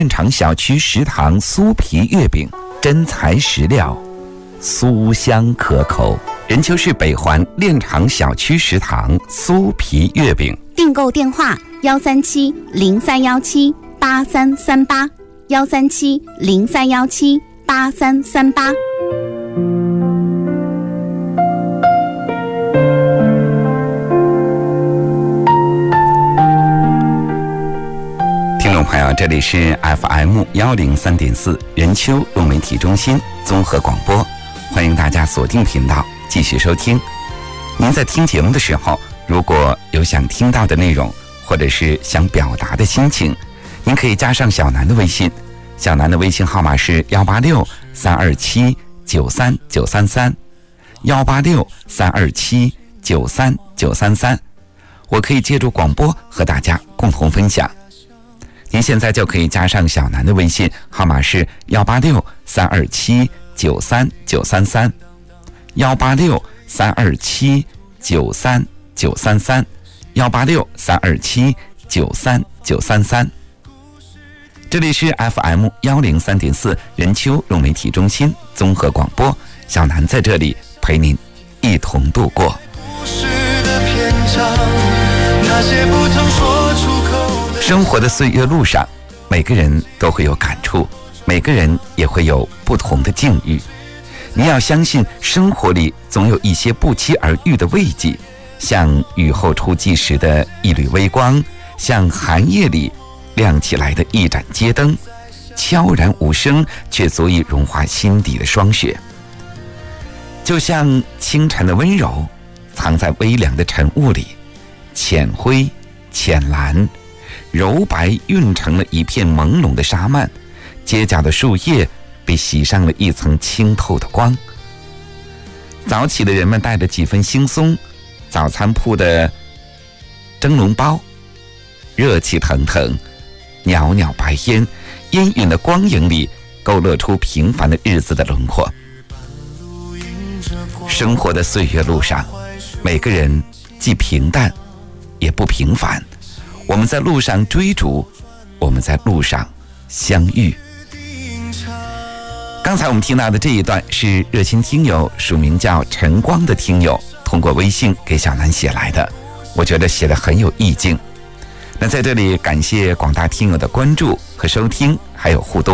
炼厂小区食堂酥皮月饼，真材实料，酥香可口。任丘市北环炼厂小区食堂酥皮月饼， 订购电话137-0317-8338，137-0317-8338。 听众朋友，这里是 FM103.4 任丘路媒体中心综合广播，欢迎大家锁定频道继续收听。您在听节目的时候，如果有想听到的内容，或者是想表达的心情，您可以加上小南的微信，小南的微信号码是186-327-93933，186-327-93933，我可以借助广播和大家共同分享。您现在就可以加上小南的微信号码是186-327-93933，186-327-93933。这里是 FM103.4 任丘路媒体中心综合广播，小南在这里陪您一同度过。生活的岁月路上，每个人都会有感触，每个人也会有不同的境遇。你要相信，生活里总有一些不期而遇的慰藉，像雨后初霁时的一缕微光，像寒夜里亮起来的一盏街灯，悄然无声，却足以融化心底的霜雪。就像清晨的温柔，藏在微凉的晨雾里，浅灰、浅蓝、柔白晕成了一片朦胧的纱幔，街角的树叶被洗上了一层清透的光。早起的人们带着几分惺忪，早餐铺的蒸笼包热气腾腾，袅袅白烟氤氲的光影里勾勒出平凡的日子的轮廓。生活的岁月路上，每个人既平淡也不平凡，我们在路上追逐，我们在路上相遇。刚才我们听到的这一段是热心听友署名叫晨光的听友通过微信给小南写来的，我觉得写得很有意境。那在这里感谢广大听友的关注和收听还有互动。